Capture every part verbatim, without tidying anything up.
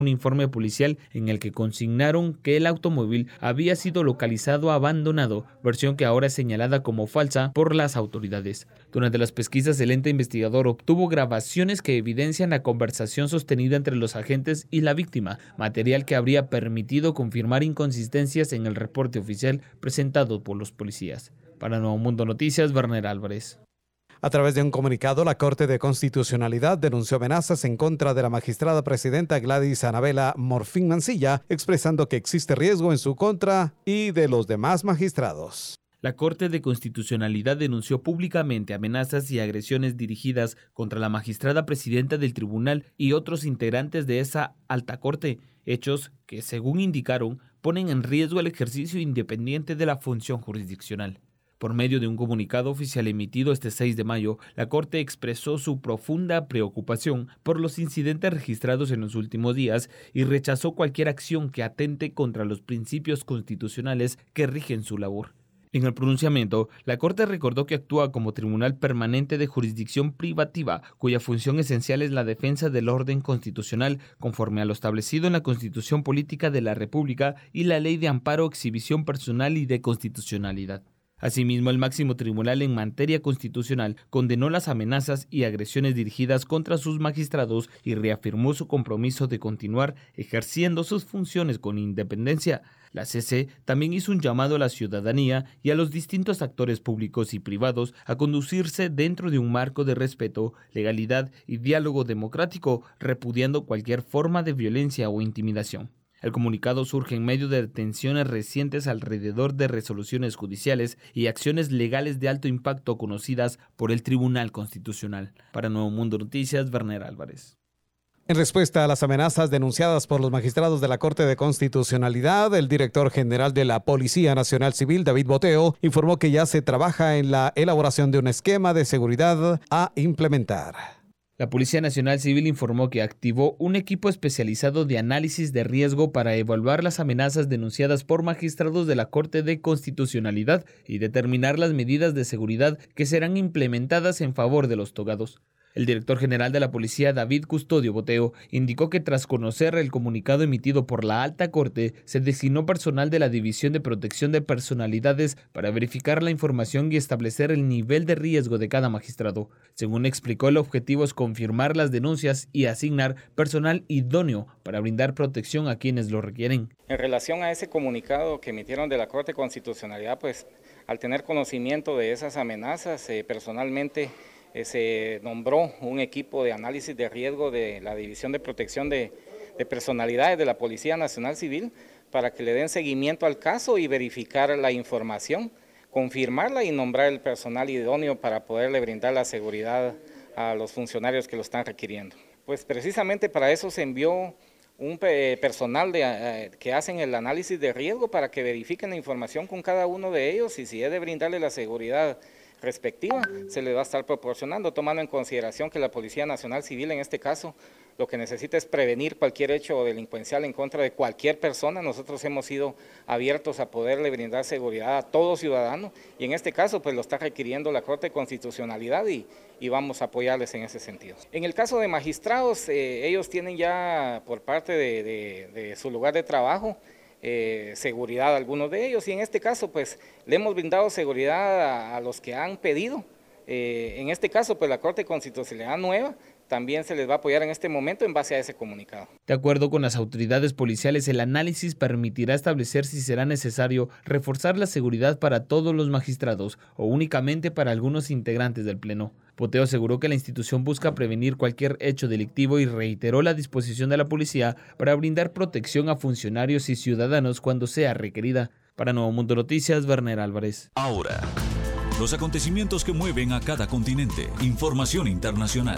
un informe policial en el que consignaron que el automóvil había sido localizado abandonado, versión que ahora es señalada como falsa por las autoridades. Durante las pesquisas, el ente investigador obtuvo grabaciones que evidencian la conversación sostenida entre los agentes y la víctima, material que habría permitido confirmar inconsistencias en el reporte oficial presentado por los policías. Para Nuevo Mundo Noticias, Werner Álvarez. A través de un comunicado, la Corte de Constitucionalidad denunció amenazas en contra de la magistrada presidenta Gladys Anabela Morfín Mancilla, expresando que existe riesgo en su contra y de los demás magistrados. La Corte de Constitucionalidad denunció públicamente amenazas y agresiones dirigidas contra la magistrada presidenta del tribunal y otros integrantes de esa alta corte, hechos que, según indicaron, ponen en riesgo el ejercicio independiente de la función jurisdiccional. Por medio de un comunicado oficial emitido este seis de mayo, la Corte expresó su profunda preocupación por los incidentes registrados en los últimos días y rechazó cualquier acción que atente contra los principios constitucionales que rigen su labor. En el pronunciamiento, la Corte recordó que actúa como tribunal permanente de jurisdicción privativa, cuya función esencial es la defensa del orden constitucional, conforme a lo establecido en la Constitución Política de la República y la Ley de Amparo, Exhibición Personal y de Constitucionalidad. Asimismo, el máximo tribunal en materia constitucional condenó las amenazas y agresiones dirigidas contra sus magistrados y reafirmó su compromiso de continuar ejerciendo sus funciones con independencia. La C C también hizo un llamado a la ciudadanía y a los distintos actores públicos y privados a conducirse dentro de un marco de respeto, legalidad y diálogo democrático, repudiando cualquier forma de violencia o intimidación. El comunicado surge en medio de tensiones recientes alrededor de resoluciones judiciales y acciones legales de alto impacto conocidas por el Tribunal Constitucional. Para Nuevo Mundo Noticias, Werner Álvarez. En respuesta a las amenazas denunciadas por los magistrados de la Corte de Constitucionalidad, el director general de la Policía Nacional Civil, David Boteo, informó que ya se trabaja en la elaboración de un esquema de seguridad a implementar. La Policía Nacional Civil informó que activó un equipo especializado de análisis de riesgo para evaluar las amenazas denunciadas por magistrados de la Corte de Constitucionalidad y determinar las medidas de seguridad que serán implementadas en favor de los togados. El director general de la Policía, David Custodio Boteo, indicó que tras conocer el comunicado emitido por la Alta Corte, se designó personal de la División de Protección de Personalidades para verificar la información y establecer el nivel de riesgo de cada magistrado. Según explicó, el objetivo es confirmar las denuncias y asignar personal idóneo para brindar protección a quienes lo requieren. En relación a ese comunicado que emitieron de la Corte de Constitucionalidad, pues al tener conocimiento de esas amenazas, eh, personalmente Eh, se nombró un equipo de análisis de riesgo de la División de Protección de, de Personalidades de la Policía Nacional Civil para que le den seguimiento al caso y verificar la información, confirmarla y nombrar el personal idóneo para poderle brindar la seguridad a los funcionarios que lo están requiriendo. Pues precisamente para eso se envió un personal de, eh, que hacen el análisis de riesgo para que verifiquen la información con cada uno de ellos y si es de brindarle la seguridad respectiva, se le va a estar proporcionando, tomando en consideración que la Policía Nacional Civil en este caso lo que necesita es prevenir cualquier hecho delincuencial en contra de cualquier persona. Nosotros hemos sido abiertos a poderle brindar seguridad a todo ciudadano y en este caso pues lo está requiriendo la Corte de Constitucionalidad y, y vamos a apoyarles en ese sentido. En el caso de magistrados, eh, ellos tienen ya por parte de, de, de su lugar de trabajo Eh, seguridad a algunos de ellos y en este caso pues le hemos brindado seguridad a, a los que han pedido. Eh, en este caso pues la Corte de Constitucionalidad nueva también se les va a apoyar en este momento en base a ese comunicado. De acuerdo con las autoridades policiales, el análisis permitirá establecer si será necesario reforzar la seguridad para todos los magistrados o únicamente para algunos integrantes del Pleno. Boteo aseguró que la institución busca prevenir cualquier hecho delictivo y reiteró la disposición de la policía para brindar protección a funcionarios y ciudadanos cuando sea requerida. Para Nuevo Mundo Noticias, Werner Álvarez. Ahora, los acontecimientos que mueven a cada continente. Información internacional.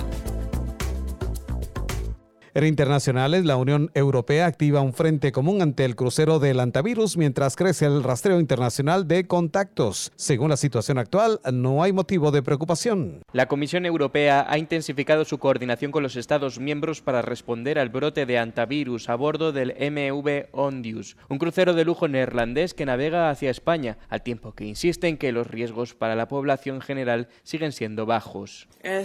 En internacionales, la Unión Europea activa un frente común ante el crucero del antivirus mientras crece el rastreo internacional de contactos. Según la situación actual, no hay motivo de preocupación. La Comisión Europea ha intensificado su coordinación con los Estados miembros para responder al brote de antivirus a bordo del M V Ondius, un crucero de lujo neerlandés que navega hacia España, al tiempo que insiste en que los riesgos para la población general siguen siendo bajos. Es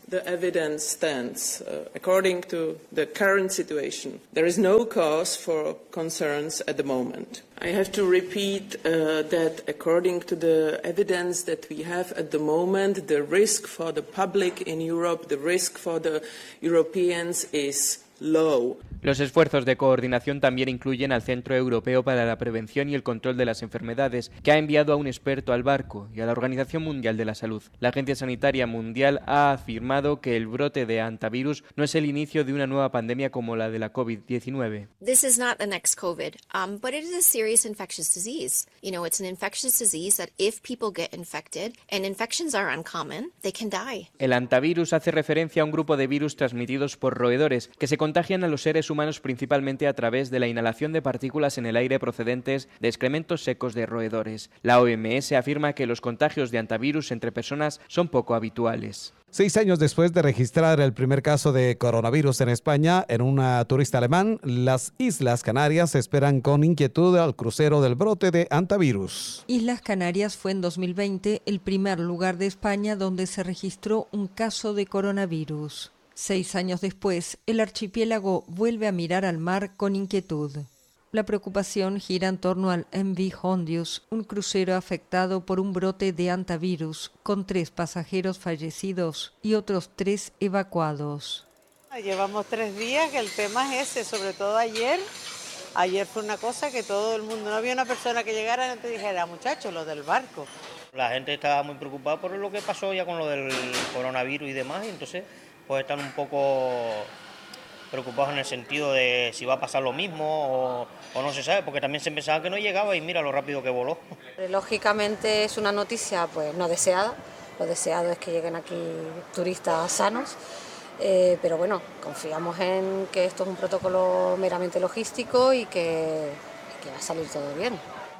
the evidence stands, uh, according to the current situation, there is no cause for concerns at the moment. I have to repeat uh, that according to the evidence that we have at the moment, the risk for the public in Europe, the risk for the Europeans is low. Los esfuerzos de coordinación también incluyen al Centro Europeo para la Prevención y el Control de las Enfermedades, que ha enviado a un experto al barco, y a la Organización Mundial de la Salud. La Agencia Sanitaria Mundial ha afirmado que el brote de hantavirus no es el inicio de una nueva pandemia como la de la COVID diecinueve. This is not the next COVID, um, but it is a serious infectious disease. You know, it's an infectious disease that if people get infected, and infections are uncommon, they can die. El hantavirus hace referencia a un grupo de virus transmitidos por roedores que se contagian a los seres humanos principalmente a través de la inhalación de partículas en el aire procedentes de excrementos secos de roedores. La O M S afirma que los contagios de hantavirus entre personas son poco habituales. Seis años después de registrar el primer caso de coronavirus en España en un turista alemán, las Islas Canarias esperan con inquietud al crucero del brote de hantavirus. Islas Canarias fue en dos mil veinte el primer lugar de España donde se registró un caso de coronavirus. Seis años después, el archipiélago vuelve a mirar al mar con inquietud. La preocupación gira en torno al M V Hondius, un crucero afectado por un brote de hantavirus, con tres pasajeros fallecidos y otros tres evacuados. Llevamos tres días que el tema es ese, sobre todo ayer. Ayer fue una cosa que todo el mundo, no había una persona que llegara y no te dijera, muchachos, lo del barco. La gente estaba muy preocupada por lo que pasó ya con lo del coronavirus y demás, y entonces pues están un poco preocupados en el sentido de si va a pasar lo mismo o, o no se sabe, porque también se pensaba que no llegaba y mira lo rápido que voló. Lógicamente es una noticia pues no deseada, lo deseado es que lleguen aquí turistas sanos, eh, pero bueno, confiamos en que esto es un protocolo meramente logístico y que, y que va a salir todo bien.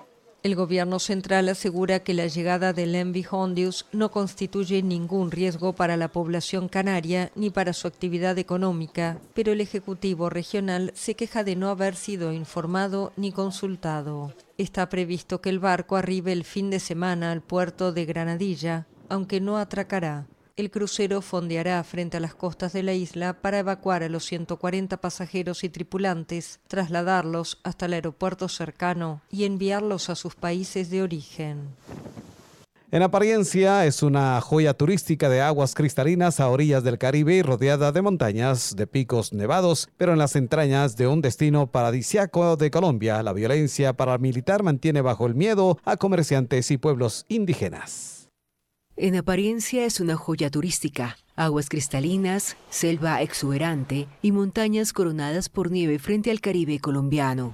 El gobierno central asegura que la llegada del M V Hondius no constituye ningún riesgo para la población canaria ni para su actividad económica, pero el Ejecutivo regional se queja de no haber sido informado ni consultado. Está previsto que el barco arribe el fin de semana al puerto de Granadilla, aunque no atracará. El crucero fondeará frente a las costas de la isla para evacuar a los ciento cuarenta pasajeros y tripulantes, trasladarlos hasta el aeropuerto cercano y enviarlos a sus países de origen. En apariencia es una joya turística de aguas cristalinas a orillas del Caribe y rodeada de montañas, de picos nevados, pero en las entrañas de un destino paradisiaco de Colombia, la violencia paramilitar mantiene bajo el miedo a comerciantes y pueblos indígenas. En apariencia es una joya turística, aguas cristalinas, selva exuberante y montañas coronadas por nieve frente al Caribe colombiano.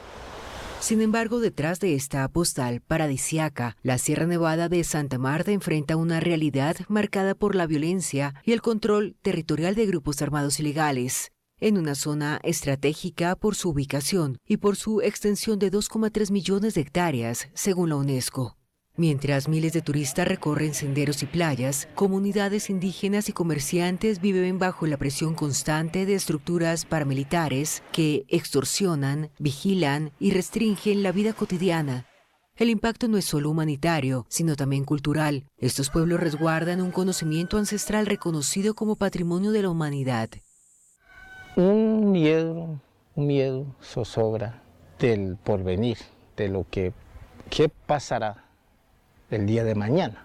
Sin embargo, detrás de esta postal paradisiaca, la Sierra Nevada de Santa Marta enfrenta una realidad marcada por la violencia y el control territorial de grupos armados ilegales, en una zona estratégica por su ubicación y por su extensión de dos coma tres millones de hectáreas, según la UNESCO. Mientras miles de turistas recorren senderos y playas, comunidades indígenas y comerciantes viven bajo la presión constante de estructuras paramilitares que extorsionan, vigilan y restringen la vida cotidiana. El impacto no es solo humanitario, sino también cultural. Estos pueblos resguardan un conocimiento ancestral reconocido como patrimonio de la humanidad. Un miedo, un miedo zozobra del porvenir, de lo que qué pasará el día de mañana.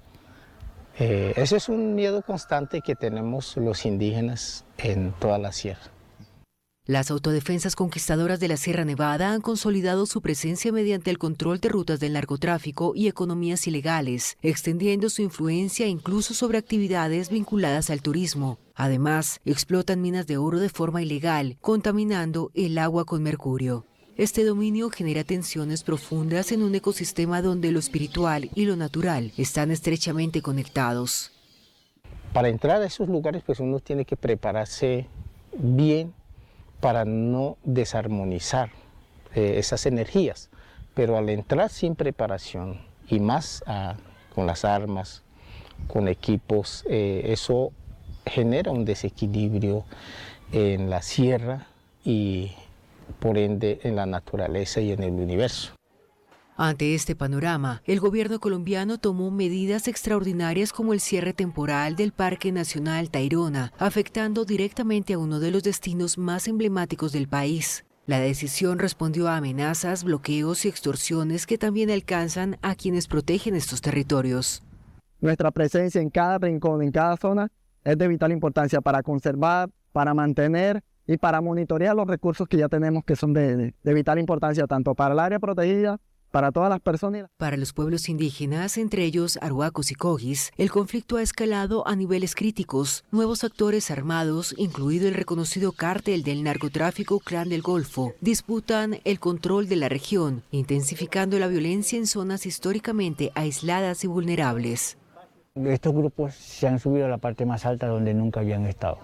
Eh, ese es un miedo constante que tenemos los indígenas en toda la sierra. Las autodefensas conquistadoras de la Sierra Nevada han consolidado su presencia mediante el control de rutas del narcotráfico y economías ilegales, extendiendo su influencia incluso sobre actividades vinculadas al turismo. Además, explotan minas de oro de forma ilegal, contaminando el agua con mercurio. Este dominio genera tensiones profundas en un ecosistema donde lo espiritual y lo natural están estrechamente conectados. Para entrar a esos lugares, pues uno tiene que prepararse bien para no desarmonizar eh, esas energías. Pero al entrar sin preparación y más ah, con las armas, con equipos, eh, eso genera un desequilibrio en la sierra y por ende en la naturaleza y en el universo. Ante este panorama, el gobierno colombiano tomó medidas extraordinarias como el cierre temporal del Parque Nacional Tayrona, afectando directamente a uno de los destinos más emblemáticos del país. La decisión respondió a amenazas, bloqueos y extorsiones que también alcanzan a quienes protegen estos territorios. Nuestra presencia en cada rincón, en cada zona, es de vital importancia para conservar, para mantener y para monitorear los recursos que ya tenemos, que son de, de, de vital importancia tanto para el área protegida, para todas las personas. Para los pueblos indígenas, entre ellos arhuacos y cogis, el conflicto ha escalado a niveles críticos. Nuevos actores armados, incluido el reconocido cártel del narcotráfico Clan del Golfo, disputan el control de la región, intensificando la violencia en zonas históricamente aisladas y vulnerables. Estos grupos se han subido a la parte más alta donde nunca habían estado.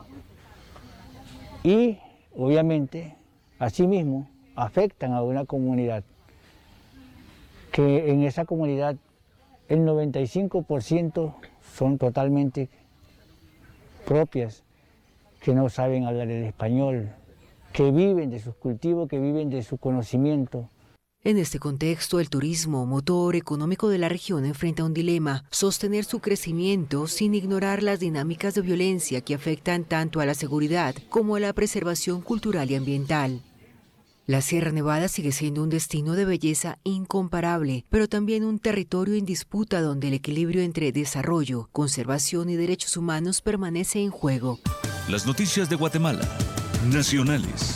Y, obviamente, asimismo, afectan a una comunidad que en esa comunidad el noventa y cinco por ciento son totalmente propias, que no saben hablar el español, que viven de sus cultivos, que viven de su conocimiento. En este contexto, el turismo, motor económico de la región, enfrenta un dilema: sostener su crecimiento sin ignorar las dinámicas de violencia que afectan tanto a la seguridad como a la preservación cultural y ambiental. La Sierra Nevada sigue siendo un destino de belleza incomparable, pero también un territorio en disputa donde el equilibrio entre desarrollo, conservación y derechos humanos permanece en juego. Las noticias de Guatemala, nacionales.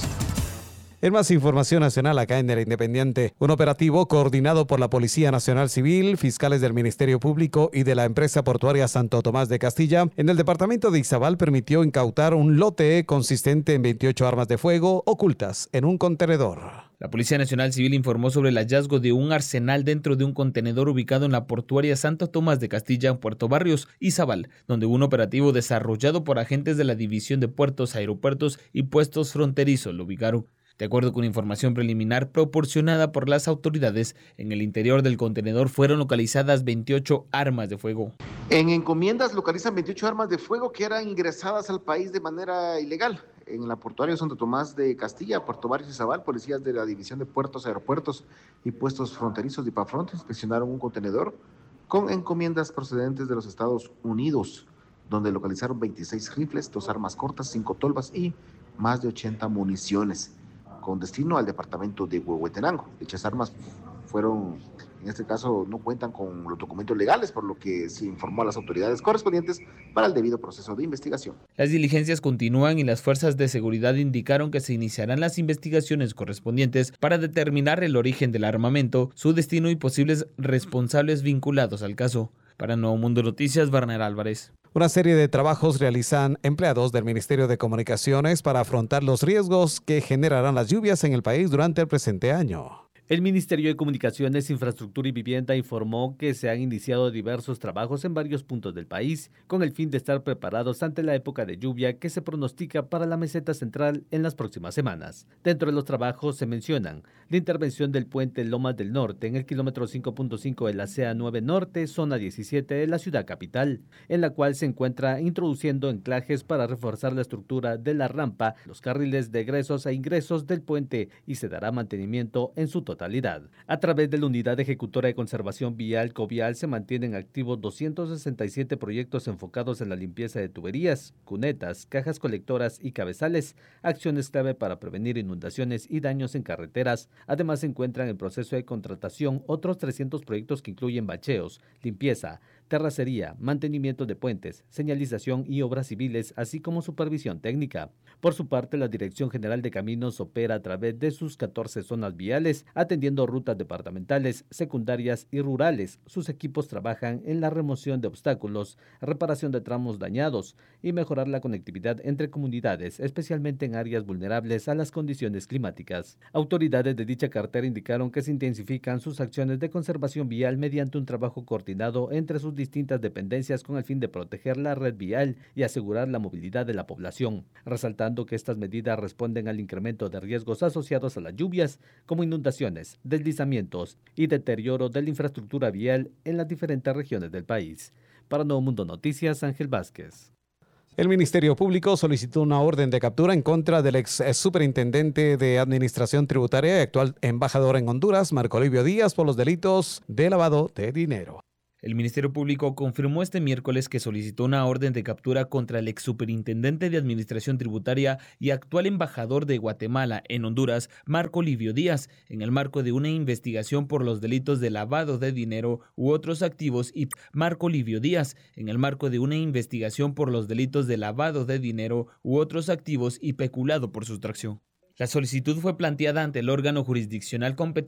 En más información nacional acá en El Independiente, un operativo coordinado por la Policía Nacional Civil, fiscales del Ministerio Público y de la empresa portuaria Santo Tomás de Castilla, en el departamento de Izabal permitió incautar un lote consistente en veintiocho armas de fuego ocultas en un contenedor. La Policía Nacional Civil informó sobre el hallazgo de un arsenal dentro de un contenedor ubicado en la portuaria Santo Tomás de Castilla, en Puerto Barrios, Izabal, donde un operativo desarrollado por agentes de la División de Puertos, Aeropuertos y Puestos Fronterizos lo ubicaron. De acuerdo con información preliminar proporcionada por las autoridades, en el interior del contenedor fueron localizadas veintiocho armas de fuego. En encomiendas localizan veintiocho armas de fuego que eran ingresadas al país de manera ilegal. En la portuaria Santo Tomás de Castilla, Puerto Barrios y Izabal, policías de la División de Puertos, Aeropuertos y Puestos Fronterizos de Ipafront inspeccionaron un contenedor con encomiendas procedentes de los Estados Unidos, donde localizaron veintiséis rifles, dos armas cortas, cinco tolvas y más de ochenta municiones, con destino al departamento de Huehuetenango. Dichas armas fueron, en este caso, no cuentan con los documentos legales, por lo que se informó a las autoridades correspondientes para el debido proceso de investigación. Las diligencias continúan y las fuerzas de seguridad indicaron que se iniciarán las investigaciones correspondientes para determinar el origen del armamento, su destino y posibles responsables vinculados al caso. Para Nuevo Mundo Noticias, Barner Álvarez. Una serie de trabajos realizan empleados del Ministerio de Comunicaciones para afrontar los riesgos que generarán las lluvias en el país durante el presente año. El Ministerio de Comunicaciones, Infraestructura y Vivienda informó que se han iniciado diversos trabajos en varios puntos del país con el fin de estar preparados ante la época de lluvia que se pronostica para la meseta central en las próximas semanas. Dentro de los trabajos se mencionan la intervención del puente Lomas del Norte en el kilómetro cinco punto cinco de la C A nueve Norte, zona diecisiete de la ciudad capital, en la cual se encuentra introduciendo anclajes para reforzar la estructura de la rampa, los carriles de egresos e ingresos del puente y se dará mantenimiento en su totalidad. A través de la Unidad Ejecutora de Conservación Vial Covial se mantienen activos doscientos sesenta y siete proyectos enfocados en la limpieza de tuberías, cunetas, cajas colectoras y cabezales, acciones clave para prevenir inundaciones y daños en carreteras. Además se encuentran en proceso de contratación otros trescientos proyectos que incluyen bacheos, limpieza, terracería, mantenimiento de puentes, señalización y obras civiles, así como supervisión técnica. Por su parte, la Dirección General de Caminos opera a través de sus catorce zonas viales, atendiendo rutas departamentales, secundarias y rurales. Sus equipos trabajan en la remoción de obstáculos, reparación de tramos dañados y mejorar la conectividad entre comunidades, especialmente en áreas vulnerables a las condiciones climáticas. Autoridades de dicha cartera indicaron que se intensifican sus acciones de conservación vial mediante un trabajo coordinado entre sus distintas dependencias con el fin de proteger la red vial y asegurar la movilidad de la población, resaltando que estas medidas responden al incremento de riesgos asociados a las lluvias, como inundaciones, deslizamientos y deterioro de la infraestructura vial en las diferentes regiones del país. Para Nuevo Mundo Noticias, Ángel Vázquez. El Ministerio Público solicitó una orden de captura en contra del ex superintendente de Administración Tributaria y actual embajador en Honduras, Marco Livio Díaz, por los delitos de lavado de dinero. El Ministerio Público confirmó este miércoles que solicitó una orden de captura contra el ex superintendente de Administración Tributaria y actual embajador de Guatemala en Honduras, Marco Livio Díaz, en el marco de una investigación por los delitos de lavado de dinero u otros activos y Marco Livio Díaz, en el marco de una investigación por los delitos de lavado de dinero u otros activos y peculado por sustracción. La solicitud fue planteada ante el órgano jurisdiccional competente